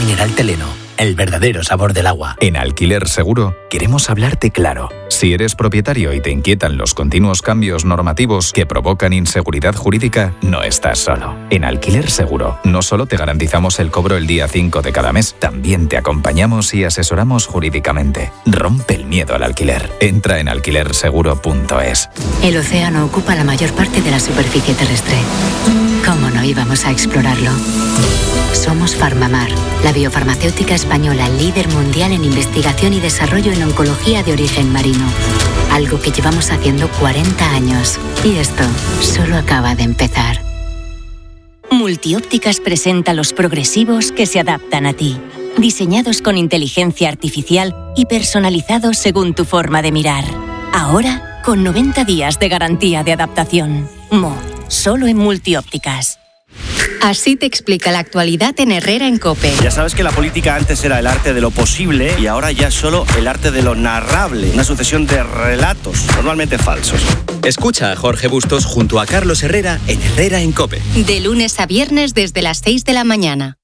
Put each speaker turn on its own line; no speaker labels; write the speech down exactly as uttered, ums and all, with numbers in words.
mineral Teleno, el verdadero sabor del agua.
En Alquiler Seguro queremos hablarte claro. Si eres propietario y te inquietan los continuos cambios normativos que provocan inseguridad jurídica, no estás solo. En Alquiler Seguro no solo te garantizamos el cobro el día cinco de cada mes, también te acompañamos y asesoramos jurídicamente. Rompe el miedo al alquiler. Entra en alquiler seguro punto es.
El océano ocupa la mayor parte de la superficie terrestre. ¿Cómo no íbamos a explorarlo? Somos Farmamar, la biofarmacéutica española líder mundial en investigación y desarrollo en oncología de origen marino. Algo que llevamos haciendo cuarenta años. Y esto solo acaba de empezar.
Multiópticas presenta los progresivos que se adaptan a ti. Diseñados con inteligencia artificial y personalizados según tu forma de mirar. Ahora, con noventa días de garantía de adaptación. Mo, solo en Multiópticas.
Así te explica la actualidad en Herrera en COPE.
Ya sabes que la política antes era el arte de lo posible y ahora ya es solo el arte de lo narrable. Una sucesión de relatos, normalmente falsos.
Escucha a Jorge Bustos junto a Carlos Herrera en Herrera en COPE.
De lunes a viernes desde las seis de la mañana.